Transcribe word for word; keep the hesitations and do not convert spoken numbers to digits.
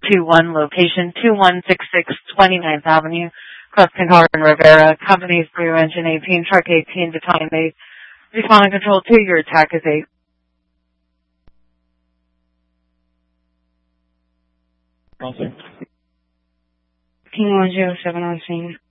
two one, location two one six six twenty-ninth Avenue, Cross Concord and Rivera. Companies Blue Engine eighteen, Truck eighteen, Battalion eight. Respond and Control two, your attack is eight. Crossing. King one zero seven on scene.